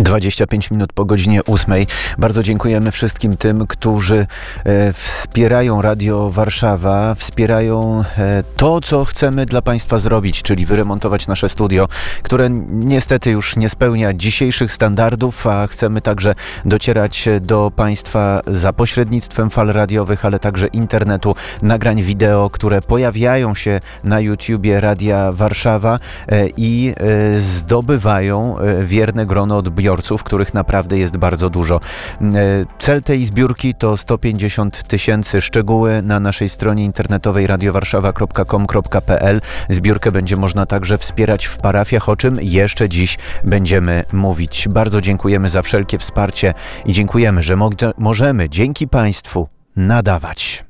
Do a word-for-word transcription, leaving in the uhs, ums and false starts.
dwadzieścia pięć minut po godzinie ósmej. Bardzo dziękujemy wszystkim tym, którzy e, wspierają Radio Warszawa, wspierają e, to, co chcemy dla Państwa zrobić, czyli wyremontować nasze studio, które niestety już nie spełnia dzisiejszych standardów, a chcemy także docierać do Państwa za pośrednictwem fal radiowych, ale także internetu, nagrań wideo, które pojawiają się na YouTubie Radia Warszawa e, i e, zdobywają e, wierne grono odbiorców, których naprawdę jest bardzo dużo. Cel tej zbiórki to sto pięćdziesiąt tysięcy. Szczegóły na naszej stronie internetowej radio warszawa kropka com kropka pe el. Zbiórkę będzie można także wspierać w parafiach, o czym jeszcze dziś będziemy mówić. Bardzo dziękujemy za wszelkie wsparcie i dziękujemy, że mo- możemy dzięki Państwu nadawać.